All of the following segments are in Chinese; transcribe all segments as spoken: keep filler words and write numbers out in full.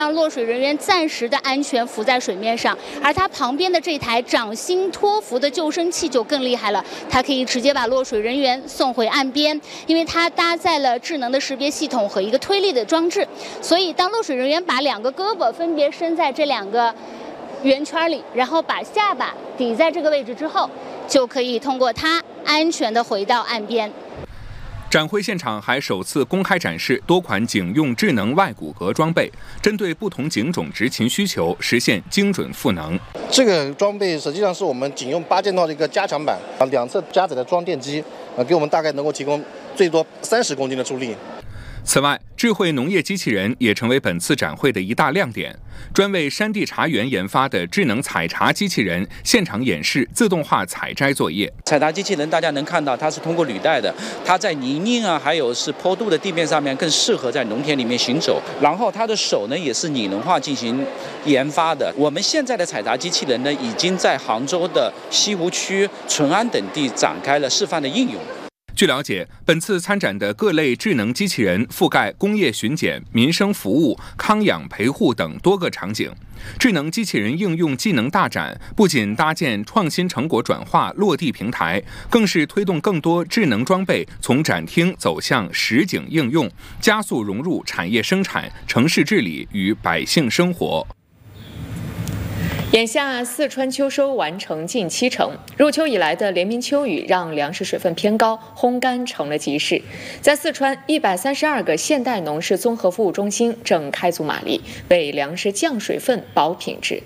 让落水人员暂时的安全浮在水面上，而它旁边的这台掌心托浮的救生器就更厉害了，它可以直接把落水人员送回岸边，因为它搭载了智能的识别系统和一个推力的装置，所以当落水人员把两个胳膊分别伸在这两个圆圈里，然后把下巴抵在这个位置之后，就可以通过它安全的回到岸边。 展会现场还首次公开展示多款警用智能外骨骼装备，针对不同警种执勤需求，实现精准赋能。 这个装备实际上是我们警用八件套的一个加强版，啊，两侧加载的装电机，啊，给我们大概能够提供最多三十公斤的助力。 此外，智慧农业机器人也成为本次展会的一大亮点。专为山地茶园研发的智能采茶机器人现场演示自动化采摘作业。 采茶机器人大家能看到，它是通过履带的，它在泥泞啊，还有是坡度的地面上面更适合在农田里面行走。然后它的手呢也是拟人化进行研发的。我们现在的采茶机器人呢，已经在杭州的西湖区、淳安等地展开了示范的应用。 据了解，本次参展的各类智能机器人覆盖工业巡检、民生服务、康养陪护等多个场景。智能机器人应用技能大展不仅搭建创新成果转化落地平台，更是推动更多智能装备从展厅走向实景应用，加速融入产业生产、城市治理与百姓生活。 眼下四川秋收完成近七成，入秋以来的连绵秋雨让粮食水分偏高，烘干成了急事。在四川，一百三十二个现代农事综合服务中心正开足马力，为粮食降水分、保品质。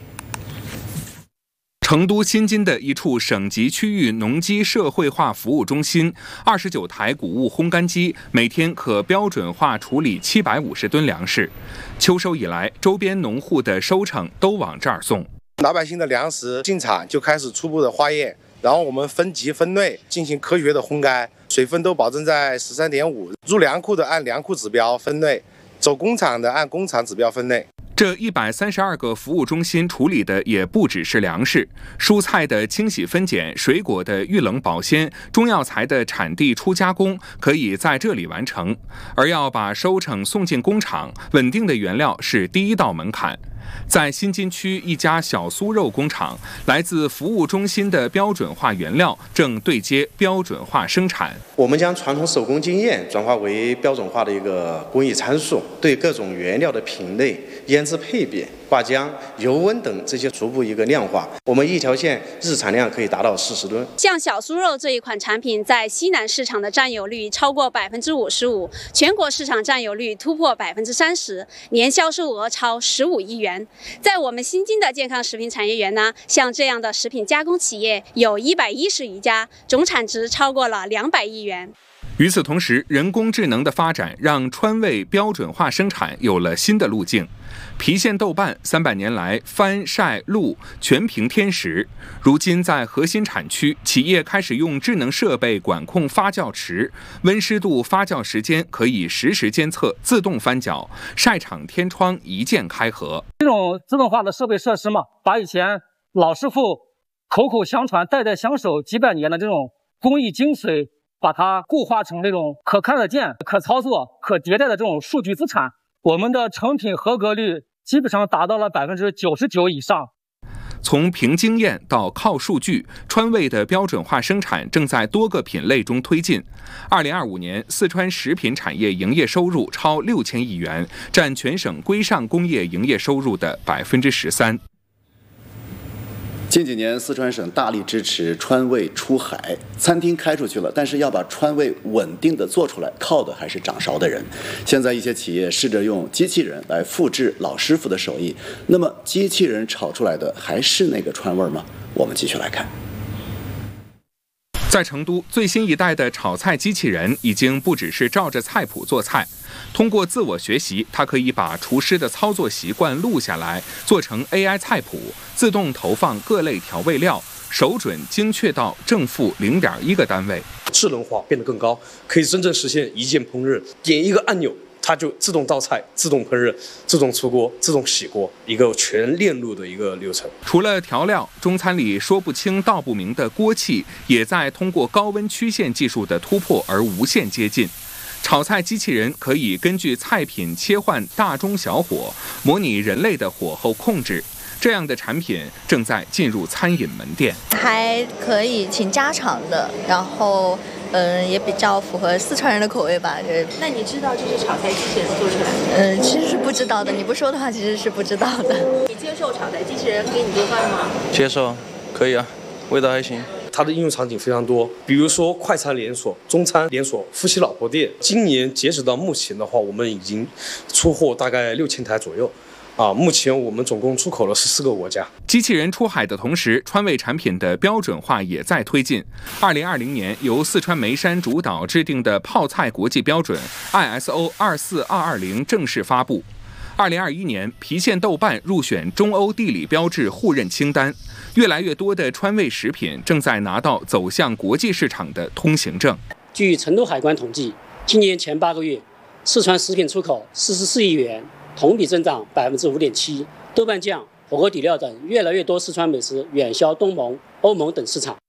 成都新津的一处省级区域农机社会化服务中心，二十九台谷物烘干机每天可标准化处理七百五十吨粮食。秋收以来，周边农户的收成都往这儿送。 老百姓的粮食进场就开始初步的化验，然后我们分级分类进行科学的烘干，水分都保证在十三点五，入粮库的按粮库指标分类，走工厂的按工厂指标分类。 这一百三十二个服务中心处理的也不只是粮食，蔬菜的清洗分拣、水果的预冷保鲜、中药材的产地初加工，可以在这里完成。而要把收成送进工厂，稳定的原料是第一道门槛。在新津区一家小酥肉工厂，来自服务中心的标准化原料正对接标准化生产。 我们将传统手工经验转化为标准化的一个工艺参数，对各种原料的品类、腌制配比、挂浆、油温等这些逐步一个量化。我们一条线日产量可以达到四十吨。 像小酥肉这一款产品，在西南市场的占有率超过百分之五十五，全国市场占有率突破百分之三十，年销售额超十五亿元。在我们新津的健康食品产业园呢，像这样的食品加工企业有一百一十余家，总产值超过了两百亿元。 与此同时，人工智能的发展让川味标准化生产有了新的路径。郫县豆瓣三百年来翻晒露全凭天时，如今在核心产区，企业开始用智能设备管控发酵池，温湿度、发酵时间可以实时监测，自动翻搅，晒场天窗一键开合。 这种自动化的设备设施嘛，把以前老师傅口口相传、代代相守几百年的这种工艺精髓，把它固化成这种可看得见、可操作、可迭代的这种数据资产。我们的成品合格率基本上达到了百分之九十九以上。 从凭经验到靠数据，川味的标准化生产正在多个品类中推进。二零二五年，四川食品产业营业收入超六千亿元，占全省规上工业营业收入的百分之十三。 近几年，四川省大力支持川味出海，餐厅开出去了，但是要把川味稳定的做出来，靠的还是掌勺的人。现在一些企业试着用机器人来复制老师傅的手艺，那么机器人炒出来的还是那个川味吗？我们继续来看。 在成都，最新一代的炒菜机器人已经不只是照着菜谱做菜，通过自我学习，它可以把厨师的操作习惯录下来，做成 A I 菜谱，自动投放各类调味料，手准精确到正负零点一个单位。 智能化变得更高，可以真正实现一键烹饪，点一个按钮，它就自动造菜、自动烹饪、自动出锅、自动洗锅，一个全链路的一个流程。 除了调料，中餐里说不清道不明的锅气，也在通过高温曲线技术的突破而无限接近。 炒菜机器人可以根据菜品切换大中小火，模拟人类的火候控制。这样的产品正在进入餐饮门店， 还可以挺家常的，然后嗯也比较符合四川人的口味吧。 那你知道这是炒菜机器人做出来的？ 嗯，其实是不知道的。你不说的话，其实是不知道的。 你接受炒菜机器人给你做饭吗？ 接受，可以啊，味道还行。 它的应用场景非常多，比如说快餐连锁、中餐连锁、夫妻老婆店。今年截止到目前的话，我们已经出货大概六千台左右。啊，目前我们总共出口了十四个国家。 机器人出海的同时，川味产品的标准化也在推进。二零二零年，由四川眉山主导制定的泡菜国际标准 I S O 二四二二零正式发布。二零二一年，郫县豆瓣入选中欧地理标志互认清单。越来越多的川味食品正在拿到走向国际市场的通行证。 据成都海关统计，今年前八个月，四川食品出口四十四亿元。同比增长百分之五点七，豆瓣酱、火锅底料等越来越多四川美食远销东盟、欧盟等市场。